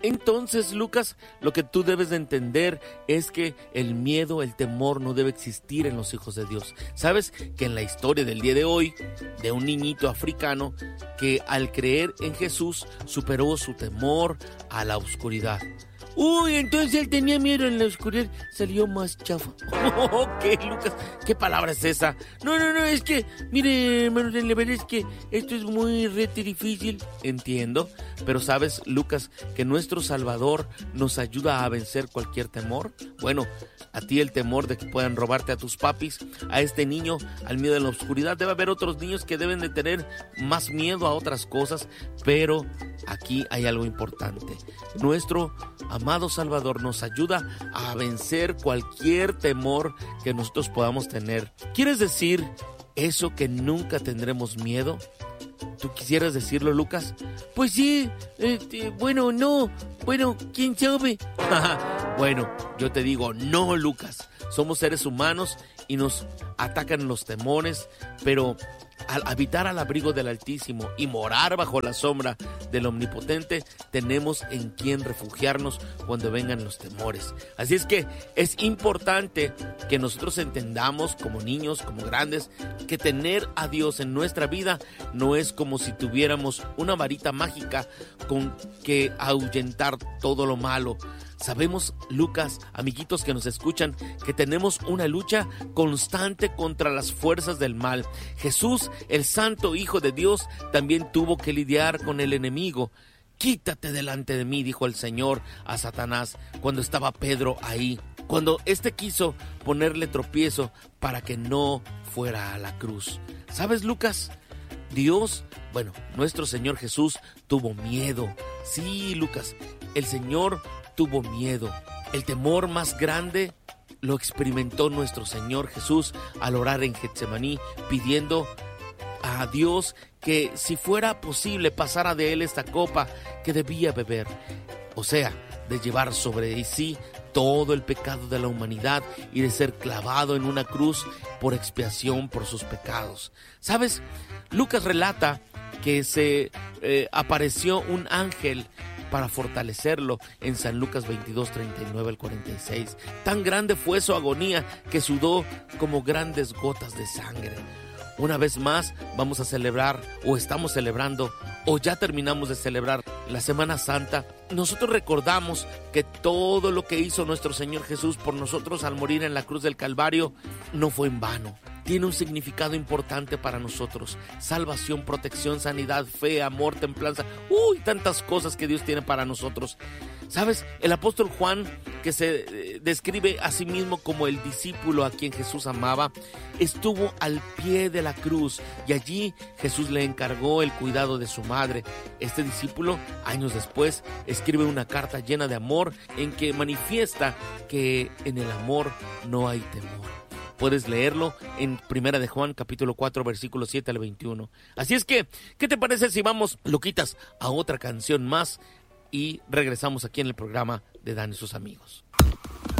Entonces, Lucas, lo que tú debes de entender es que el miedo, el temor no debe existir en los hijos de Dios. ¿Sabes? Que en la historia del día de hoy, de un niñito africano que al creer en Jesús superó su temor a la oscuridad. Uy, entonces él tenía miedo en la oscuridad, salió más chafa. Ok, Lucas, ¿qué palabra es esa? No, es que, mire, hermano, la verdad es que esto es muy difícil. Entiendo, pero ¿sabes, Lucas, que nuestro Salvador nos ayuda a vencer cualquier temor? Bueno, a ti el temor de que puedan robarte a tus papis, a este niño, al miedo en la oscuridad. Debe haber otros niños que deben de tener más miedo a otras cosas, pero aquí hay algo importante. Nuestro amado Salvador nos ayuda a vencer cualquier temor que nosotros podamos tener. ¿Quieres decir eso que nunca tendremos miedo? ¿Tú quisieras decirlo, Lucas? Pues sí, ¿quién sabe? Bueno, yo te digo, no, Lucas. Somos seres humanos y nos atacan los temores, pero al habitar al abrigo del Altísimo y morar bajo la sombra del Omnipotente, tenemos en quien refugiarnos cuando vengan los temores. Así es que es importante que nosotros entendamos, como niños, como grandes, que tener a Dios en nuestra vida no es como si tuviéramos una varita mágica con que ahuyentar todo lo malo. Sabemos, Lucas, amiguitos que nos escuchan, que tenemos una lucha constante contra las fuerzas del mal. Jesús, el Santo Hijo de Dios, también tuvo que lidiar con el enemigo. Quítate delante de mí, dijo el Señor a Satanás cuando estaba Pedro ahí, cuando éste quiso ponerle tropiezo para que no fuera a la cruz. ¿Sabes, Lucas? Nuestro Señor Jesús tuvo miedo. Sí, Lucas, el Señor tuvo miedo. El temor más grande lo experimentó nuestro Señor Jesús al orar en Getsemaní, pidiendo a Dios que si fuera posible pasara de él esta copa que debía beber, o sea, de llevar sobre sí todo el pecado de la humanidad y de ser clavado en una cruz por expiación por sus pecados. ¿Sabes? Lucas relata que se apareció un ángel para fortalecerlo en San Lucas 22, 39 al 46. Tan grande fue su agonía que sudó como grandes gotas de sangre. Una vez más vamos a celebrar, o estamos celebrando, o ya terminamos de celebrar la Semana Santa. Nosotros recordamos que todo lo que hizo nuestro Señor Jesús por nosotros al morir en la cruz del Calvario no fue en vano. Tiene un significado importante para nosotros: salvación, protección, sanidad, fe, amor, templanza. Tantas cosas que Dios tiene para nosotros. ¿Sabes? El apóstol Juan, que se describe a sí mismo como el discípulo a quien Jesús amaba, estuvo al pie de la cruz y allí Jesús le encargó el cuidado de su madre. Este discípulo, años después, escribe una carta llena de amor en que manifiesta que en el amor no hay temor. Puedes leerlo en 1 de Juan, capítulo 4, versículos 7 al 21. Así es que, ¿qué te parece si vamos, Luquitas, a otra canción más y regresamos aquí en el programa de Dan y sus amigos?